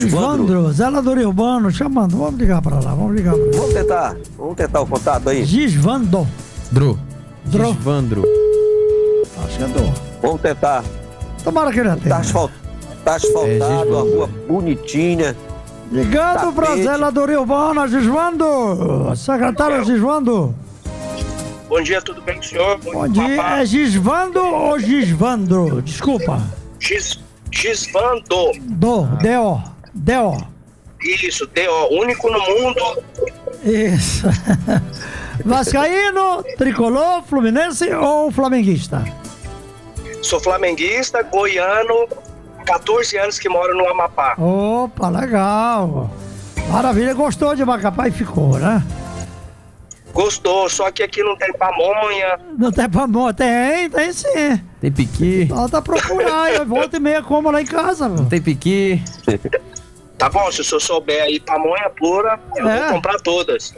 Gisvandro, zelador urbano, chamando. Vamos ligar pra lá, vamos ligar pra lá. Vamos tentar o contato aí. Gisvandro. Gisvandro. Acho que é Dro. Vamos tentar. Tomara que ele atenda. Tá asfaltado, a rua bonitinha. Ligando pra zeladoria urbana, Gisvando. Secretário Gisvando. Bom dia, tudo bem com o senhor? Bom dia, é Gisvando ou Gisvandro? Desculpa. Gisvando. D.O. Isso, D.O. Único no mundo. Isso. Vascaíno, tricolor, fluminense ou flamenguista? Sou flamenguista, goiano, 14 anos que moro no Amapá. Opa, legal. Maravilha, gostou de Macapá e ficou, né? Gostou, só que aqui não tem pamonha. Não tem pamonha? Tem sim. Tem piqui? Falta procurar, eu volto e meia como lá em casa. Não tem piqui? Tá bom, se o senhor souber aí pamonha pura, eu vou comprar todas.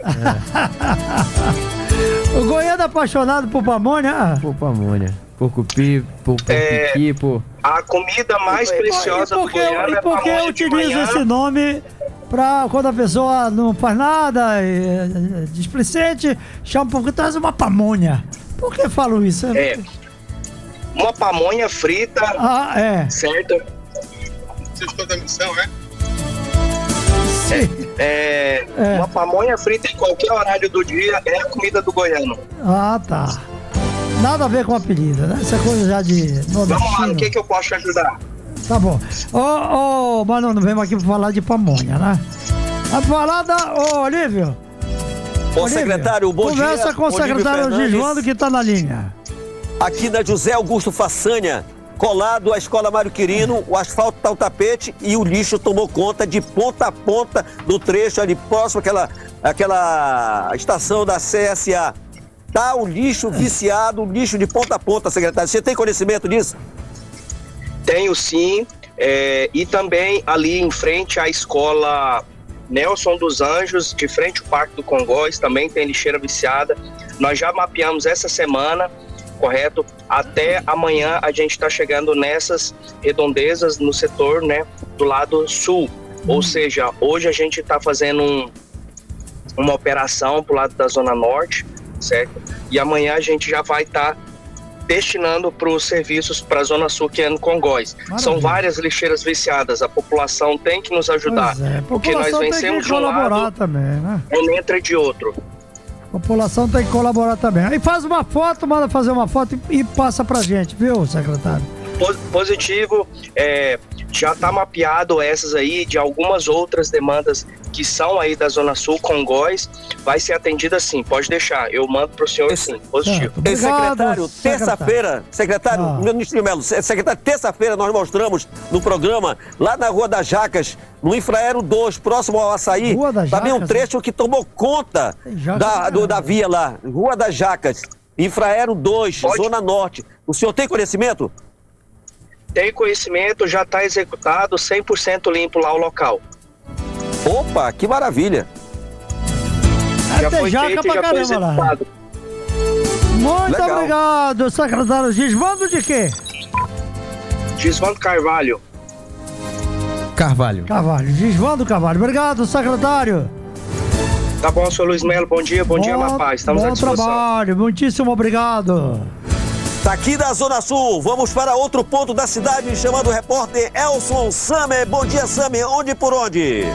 O goiano é apaixonado por pamonha? Por pamonha. Por cupi, por piqui, por... A comida mais preciosa do goiano é pamonha. E por que eu utilizo esse nome pra quando a pessoa não faz nada, displicente, chama porque traz uma pamonha? Por que falo isso? Uma pamonha frita. Certo? Você estou da missão, Uma pamonha frita em qualquer horário do dia é a comida do goiano. Ah, tá. Nada a ver com apelido, né? Essa coisa já de... Vamos lá, o que eu posso te ajudar? Tá bom. Mano, não vem aqui pra falar de pamonha, né? A falada, Olívio. Secretário, bom dia. Conversa com o secretário Gisvando que tá na linha. Aqui na José Augusto Façanha, colado à Escola Mário Quirino, o asfalto tá o tapete e o lixo tomou conta de ponta a ponta do trecho ali próximo àquela estação da CSA. Tá o lixo viciado, o lixo de ponta a ponta, secretário. Você tem conhecimento disso? Tenho sim, e também ali em frente à escola Nelson dos Anjos, de frente ao Parque do Congóis, também tem lixeira viciada. Nós já mapeamos essa semana, correto? Até amanhã a gente está chegando nessas redondezas no setor, né, do lado sul. Ou seja, hoje a gente está fazendo uma operação pro lado da Zona Norte, certo? E amanhã a gente já vai estar destinando para os serviços para a Zona Sul, que é no Congóis. Maravilha. São várias lixeiras viciadas, a população tem que nos ajudar, porque nós vencemos de um lado, também, né? ou entra de outro. A população tem que colaborar também. Aí faz uma foto, manda fazer uma foto e passa pra gente, viu, secretário? Positivo, já está mapeado essas aí, de algumas outras demandas que são aí da Zona Sul, Congóis, vai ser atendida sim, pode deixar, eu mando pro senhor sim, positivo. Secretário, terça-feira, ministro de Melo, secretário, terça-feira nós mostramos no programa, lá na Rua das Jacas, no Infraero 2, próximo ao Açaí, também um trecho que tomou conta da via lá, Rua das Jacas, Infraero 2, Zona Norte. O senhor tem conhecimento? Tem conhecimento, já está executado, 100% limpo lá o local. Opa, que maravilha! Já foi feito e já foi executado. Muito obrigado, secretário Gisvando de quê? Gisvando Carvalho. Carvalho. Gisvando Carvalho. Obrigado, secretário. Tá bom, senhor Luiz Melo, bom dia, bom dia, Amapá, estamos à disposição. Bom trabalho, muitíssimo obrigado. Daqui da Zona Sul, vamos para outro ponto da cidade, chamando o repórter Elson Samer. Bom dia, Samer, onde e por onde?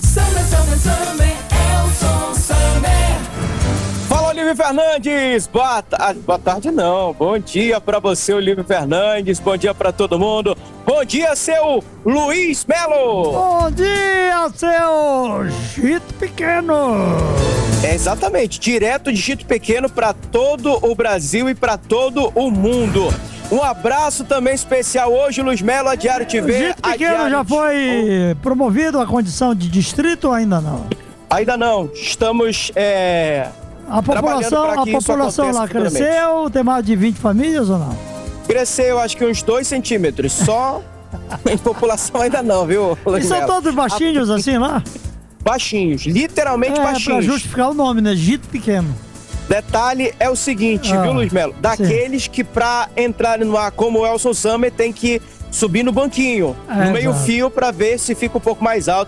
Samer, Elson Samer. Fala, Olívio Fernandes. Boa tarde não. Bom dia pra você, Olívio Fernandes. Bom dia pra todo mundo. Bom dia, seu Luiz Melo. Bom dia, seu Gito Pequeno. Exatamente, direto de Gito Pequeno para todo o Brasil e para todo o mundo. Um abraço também especial hoje, Luiz Melo, a Diário TV. Gito Pequeno já foi promovido à condição de distrito ou ainda não? Ainda não, estamos a população lá cresceu, tem mais de 20 famílias ou não? Cresceu, acho que uns 2 centímetros, só em população ainda não, viu, Luiz E são todos baixinhos assim lá? Baixinhos, literalmente baixinhos. Pra justificar o nome, né? Gito Pequeno. Detalhe é o seguinte, viu, Luiz Melo? Daqueles que pra entrarem no ar como o Elson Samer tem que subir no banquinho, no meio-fio, para ver se fica um pouco mais alto.